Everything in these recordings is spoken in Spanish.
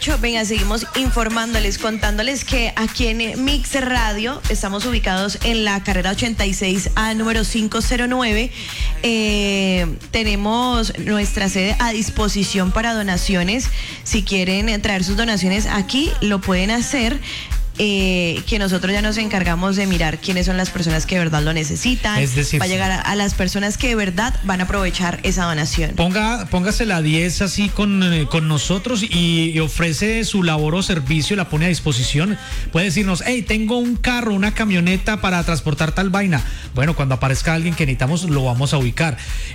Venga, seguimos informándoles, contándoles que aquí en Mix Radio estamos ubicados en la carrera 86A número 509. Tenemos nuestra sede a disposición para donaciones. Si quieren traer sus donaciones aquí, lo pueden hacer. Que nosotros ya nos encargamos de mirar quiénes son las personas que de verdad lo necesitan. Es decir, va a llegar a las personas que de verdad van a aprovechar esa donación. Póngase la 10 así con nosotros y ofrece su labor o servicio, la pone a disposición. Puede decirnos, hey, tengo un carro, una camioneta para transportar tal vaina. Bueno, cuando aparezca alguien que necesitamos, lo vamos a ubicar.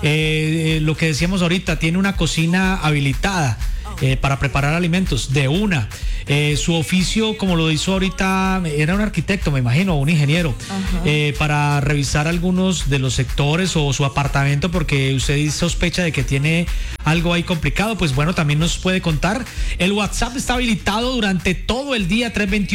Lo que decíamos ahorita, tiene una cocina habilitada para preparar alimentos de una. Su oficio, como lo hizo ahorita, era un arquitecto, me imagino, o un ingeniero, para revisar algunos de los sectores o su apartamento, porque usted sospecha de que tiene algo ahí complicado. Pues bueno, también nos puede contar. El WhatsApp está habilitado durante todo el día,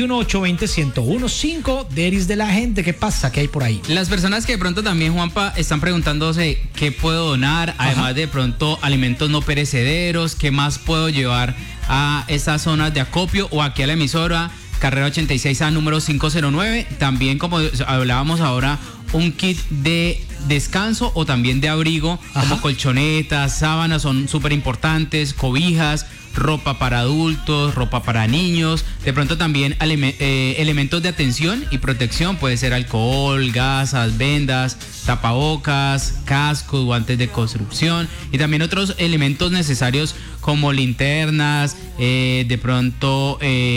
321-820-1015. Deris de la gente, ¿qué pasa? ¿Qué hay por ahí? Las personas que de pronto también, Juanpa, están preguntándose qué puedo donar, además de pronto alimentos no perecederos, qué más puedo llevar a estas zonas de acopio o aquí a la emisora, carrera 86A número 509. También, como hablábamos ahora, un kit de descanso o también de abrigo, como colchonetas, sábanas son súper importantes, cobijas, ropa para adultos, ropa para niños, de pronto también elementos de atención y protección, puede ser alcohol, gasas, vendas, tapabocas, cascos, guantes de construcción y también otros elementos necesarios como linternas, de pronto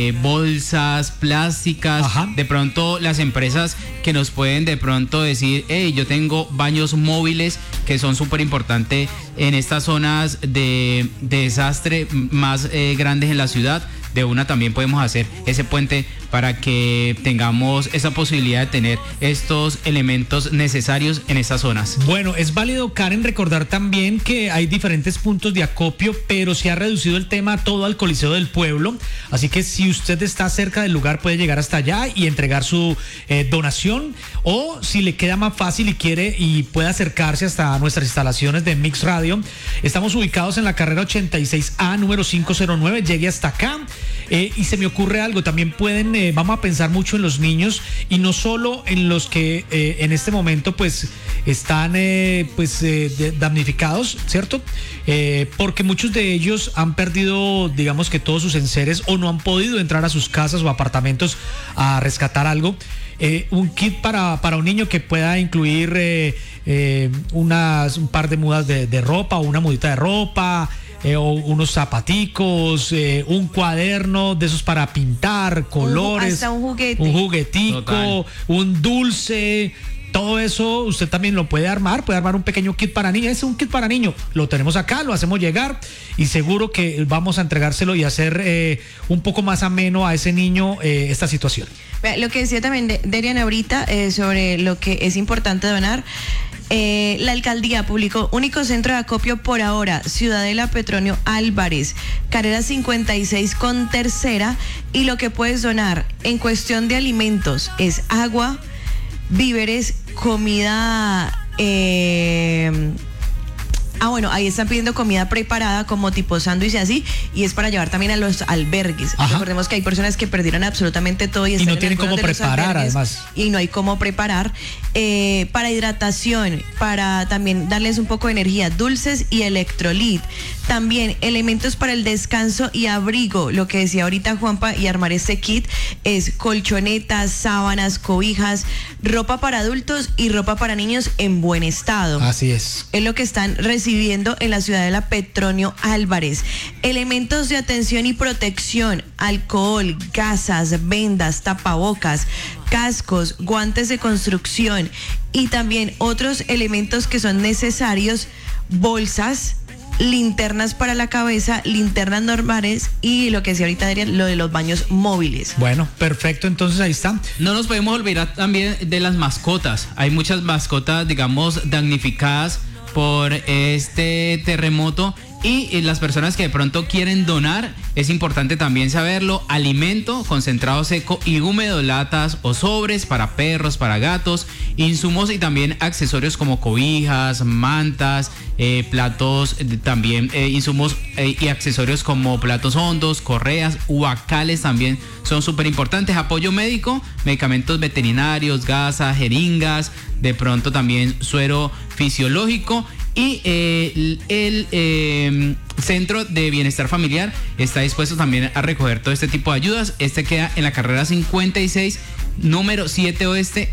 bolsas plásticas, de pronto las empresas que nos pueden de pronto decir, hey, yo tengo baños móviles que son súper importantes en estas zonas de desastre más grandes en la ciudad. De una también podemos hacer ese puente para que tengamos esa posibilidad de tener estos elementos necesarios en estas zonas. Bueno, es válido, Karen, recordar también que hay diferentes puntos de acopio, pero se ha reducido el tema todo al Coliseo del Pueblo, así que si usted está cerca del lugar puede llegar hasta allá y entregar su donación, o si le queda más fácil y quiere y puede acercarse hasta nuestras instalaciones de Mix Radio, estamos ubicados en la carrera 86A número 509, llegue hasta acá. Y se me ocurre algo, también pueden, vamos a pensar mucho en los niños y no solo en los que en este momento pues están damnificados, ¿cierto? Porque muchos de ellos han perdido, digamos que todos sus enseres o no han podido entrar a sus casas o apartamentos a rescatar algo. Un kit para un niño que pueda incluir un par de mudas de ropa o una mudita de ropa, o unos zapaticos, un cuaderno de esos para pintar, colores, hasta un juguete, un juguetico, total, un dulce. Todo eso usted también lo puede armar un pequeño kit para niño. Es un kit para niño, lo tenemos acá, lo hacemos llegar y seguro que vamos a entregárselo y hacer un poco más ameno a ese niño esta situación. Lo que decía también Derian ahorita sobre lo que es importante donar. La alcaldía publicó único centro de acopio por ahora, Ciudadela Petronio Álvarez, carrera 56 con tercera, y lo que puedes donar en cuestión de alimentos es agua, víveres, comida. Bueno, ahí están pidiendo comida preparada como tipo sándwich y así, y es para llevar también a los albergues. Recordemos que hay personas que perdieron absolutamente todo y no tienen cómo preparar, además. Y no hay cómo preparar. Para hidratación, para también darles un poco de energía, dulces y electrolit. También elementos para el descanso y abrigo. Lo que decía ahorita Juanpa, y armar este kit es colchonetas, sábanas, cobijas, ropa para adultos y ropa para niños en buen estado. Así es. Es lo que están recibiendo en la Ciudadela Petronio Álvarez. Elementos de atención y protección, alcohol, gasas, vendas, tapabocas, cascos, guantes de construcción y también otros elementos que son necesarios, bolsas, linternas para la cabeza, linternas normales y lo que decía ahorita Adrián, lo de los baños móviles. Bueno, perfecto, entonces ahí está. No nos podemos olvidar también de las mascotas. Hay muchas mascotas, digamos, damnificadas por este terremoto Y las personas que de pronto quieren donar, es importante también saberlo, alimento concentrado seco y húmedo, latas o sobres para perros, para gatos, insumos y también accesorios como cobijas, mantas, platos, también insumos y accesorios como platos hondos, correas, huacales también son súper importantes, apoyo médico, medicamentos veterinarios, gasas, jeringas, de pronto también suero fisiológico. Y el Centro de Bienestar Familiar está dispuesto también a recoger todo este tipo de ayudas. Este queda en la carrera 56, número 7 Oeste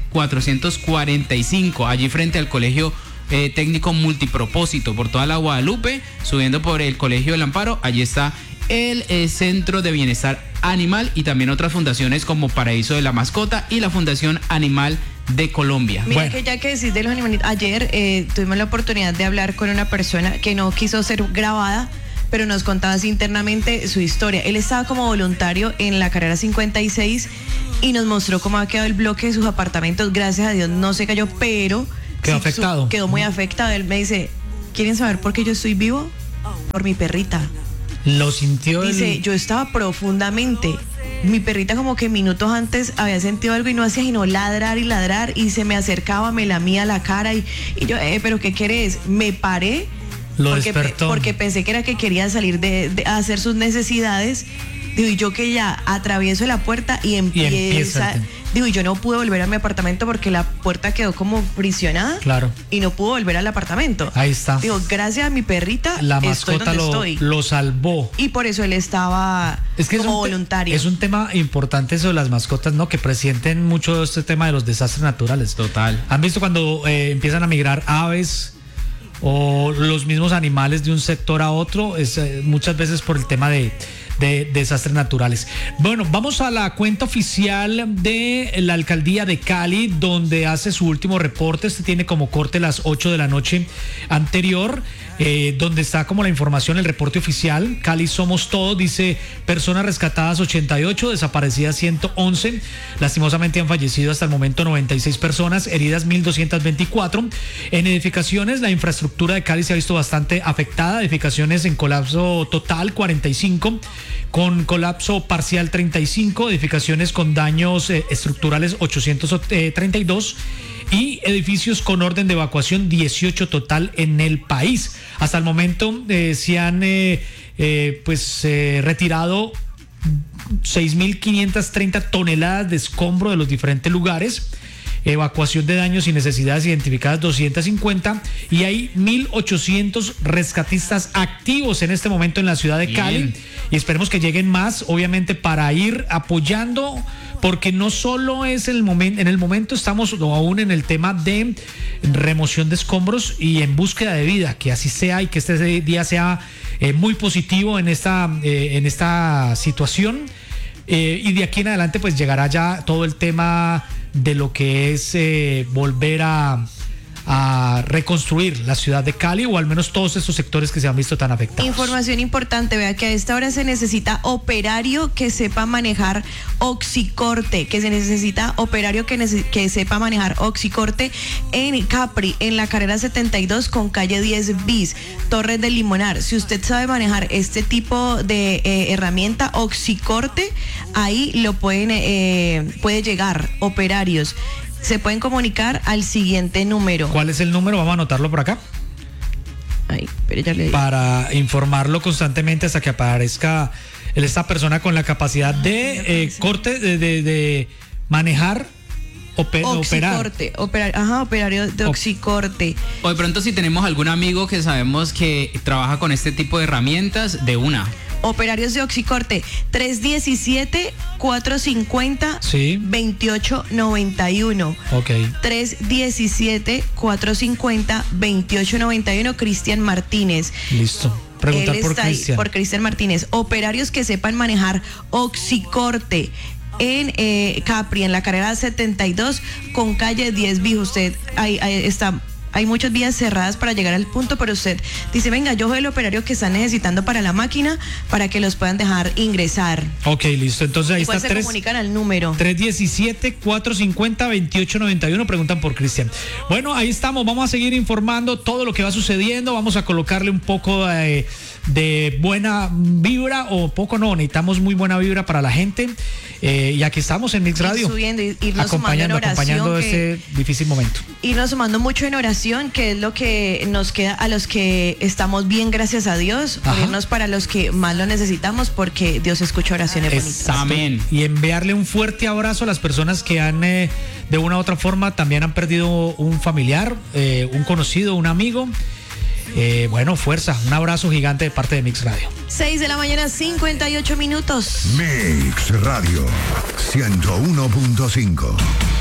445, allí frente al Colegio Técnico Multipropósito, por toda la Guadalupe, subiendo por el Colegio del Amparo. Allí está el Centro de Bienestar Animal y también otras fundaciones como Paraíso de la Mascota y la Fundación Animal de Colombia. Mira, que ya que decís de los animalitos, ayer tuvimos la oportunidad de hablar con una persona que no quiso ser grabada, pero nos contaba así internamente su historia. Él estaba como voluntario en la carrera 56 y nos mostró cómo ha quedado el bloque de sus apartamentos. Gracias a Dios no se cayó, pero quedó afectado. Quedó muy afectado. Él me dice, ¿quieren saber por qué yo estoy vivo? Por mi perrita. Lo sintió. Dice, yo estaba profundamente. Mi perrita como que minutos antes había sentido algo y no hacía sino ladrar y se me acercaba, me lamía la cara y yo, ¿pero qué querés? Me paré porque pensé que era que quería salir de hacer sus necesidades. Digo, y yo que ya atravieso la puerta y empieza. Digo, y yo no pude volver a mi apartamento porque la puerta quedó como frisionada. Claro. Y no pude volver al apartamento. Ahí está. Digo, gracias a mi perrita, la mascota lo salvó. Y por eso él estaba como voluntario. Es un tema importante eso de las mascotas, ¿no? Que presienten mucho este tema de los desastres naturales. Total. ¿Han visto cuando empiezan a migrar aves o los mismos animales de un sector a otro? Es muchas veces por el tema de desastres naturales. Bueno, vamos a la cuenta oficial de la alcaldía de Cali, donde hace su último reporte. Este tiene como corte las 8 de la noche anterior, donde está como la información, el reporte oficial. Cali somos todos, dice: personas rescatadas 88, desaparecidas 111, lastimosamente han fallecido hasta el momento 96 personas, heridas 1224. En edificaciones, la infraestructura de Cali se ha visto bastante afectada, edificaciones en colapso total 45, con colapso parcial 35, edificaciones con daños estructurales 832 y edificios con orden de evacuación 18 total en el país. Hasta el momento se han retirado 6.530 toneladas de escombro de los diferentes lugares. Evacuación de daños y necesidades identificadas 250 y hay 1.800 rescatistas activos en este momento en la ciudad de Cali. Y esperemos que lleguen más, obviamente, para ir apoyando, porque no solo es el momento, en el momento estamos aún en el tema de remoción de escombros y en búsqueda de vida, que así sea y que este día sea muy positivo en esta situación. Y de aquí en adelante pues llegará ya todo el tema de lo que es volver a reconstruir la ciudad de Cali, o al menos todos estos sectores que se han visto tan afectados. Información importante, vea que a esta hora se necesita operario que sepa manejar oxicorte, que sepa manejar oxicorte en Capri, en la carrera 72 con calle 10 bis, Torres del Limonar. Si usted sabe manejar este tipo de herramienta oxicorte, ahí lo puede llegar operarios. Se pueden comunicar al siguiente número. ¿Cuál es el número? Vamos a anotarlo por acá. Ay, pero ya le digo. Para informarlo constantemente hasta que aparezca esta persona con la capacidad de corte, de manejar, operar. Operario de oxicorte. O de pronto si tenemos algún amigo que sabemos que trabaja con este tipo de herramientas, de una. Operarios de oxicorte, 317-450-2891. Ok. 317-450-2891, Cristian Martínez. Listo. Preguntar por Cristian. Por Cristian Martínez. Operarios que sepan manejar oxicorte en Capri, en la carrera 72 con calle 10 bis. Usted ahí está. Hay muchas vías cerradas para llegar al punto, pero usted dice, venga, yo soy el operario que están necesitando para la máquina para que los puedan dejar ingresar. Ok, listo. Entonces ahí está. Se comunican al número 317-450-2891. Preguntan por Cristian. Bueno, ahí estamos. Vamos a seguir informando todo lo que va sucediendo. Vamos a colocarle un poco de buena vibra o poco no, necesitamos muy buena vibra para la gente. Y aquí estamos en Mix Radio, subiendo, irnos sumando en oración, acompañando este difícil momento. Irnos sumando mucho en oración, que es lo que nos queda a los que estamos bien, gracias a Dios, por irnos para los que más lo necesitamos, porque Dios escucha oraciones bonitas. Amén. Y enviarle un fuerte abrazo a las personas que han, de una u otra forma, también han perdido un familiar, un conocido, un amigo. Bueno, fuerza, un abrazo gigante de parte de Mix Radio. 6 de la mañana, 58 minutos. Mix Radio 101.5.